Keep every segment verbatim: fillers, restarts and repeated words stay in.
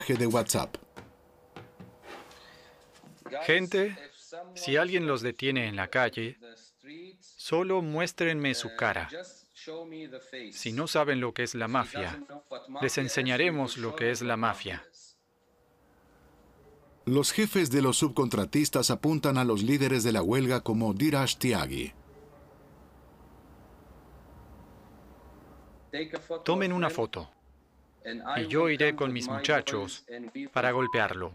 de WhatsApp. Gente, si alguien los detiene en la calle, solo muéstrenme su cara. Si no saben lo que es la mafia, les enseñaremos lo que es la mafia. Los jefes de los subcontratistas apuntan a los líderes de la huelga como Dheeraj Tyagi. Tomen una foto y yo iré con mis muchachos para golpearlo.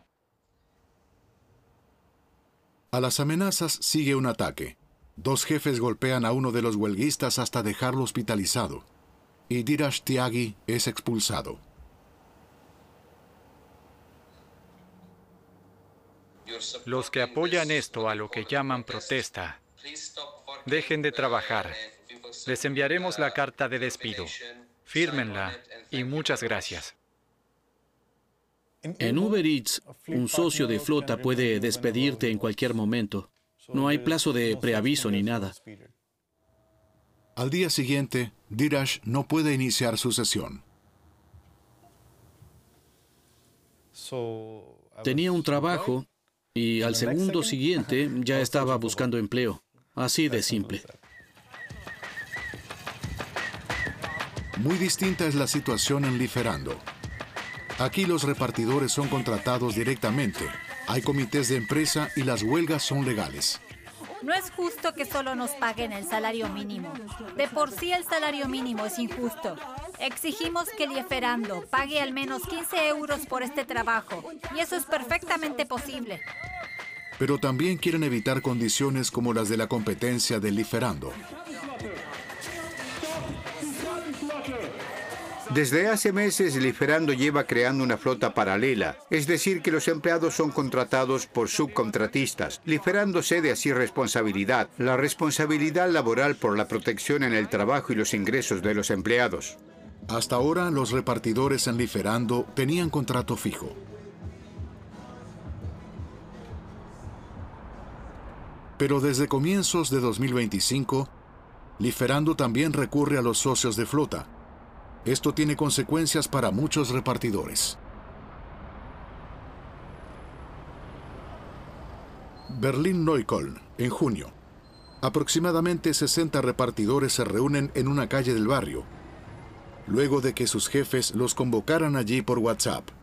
A las amenazas sigue un ataque. Dos jefes golpean a uno de los huelguistas hasta dejarlo hospitalizado, y Dheeraj Tyagi es expulsado. Los que apoyan esto a lo que llaman protesta, dejen de trabajar. Les enviaremos la carta de despido. Fírmenla y muchas gracias. En Uber Eats, un socio de flota puede despedirte en cualquier momento. No hay plazo de preaviso ni nada. Al día siguiente, Dheeraj no puede iniciar su sesión. Tenía un trabajo y al segundo siguiente ya estaba buscando empleo. Así de simple. Muy distinta es la situación en Liferando. Aquí los repartidores son contratados directamente. Hay comités de empresa y las huelgas son legales. No es justo que solo nos paguen el salario mínimo. De por sí el salario mínimo es injusto. Exigimos que Liferando pague al menos quince euros por este trabajo. Y eso es perfectamente posible. Pero también quieren evitar condiciones como las de la competencia de Liferando. Desde hace meses, Liferando lleva creando una flota paralela, es decir, que los empleados son contratados por subcontratistas. Liferando cede así responsabilidad, la responsabilidad laboral por la protección en el trabajo y los ingresos de los empleados. Hasta ahora, los repartidores en Liferando tenían contrato fijo. Pero desde comienzos de dos mil veinticinco, Liferando también recurre a los socios de flota. Esto tiene consecuencias para muchos repartidores. Berlín-Neukölln, en junio. Aproximadamente sesenta repartidores se reúnen en una calle del barrio, luego de que sus jefes los convocaran allí por WhatsApp.